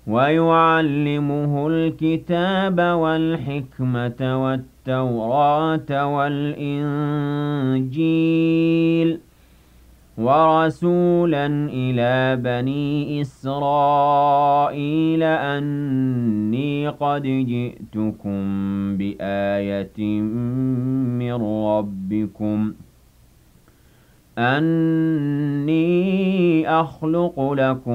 ويعلمه الكتاب والحكمة والتوراة والإنجيل ورسولا إلى بني إسرائيل أني قد جئتكم بآية من ربكم أني أخلق لكم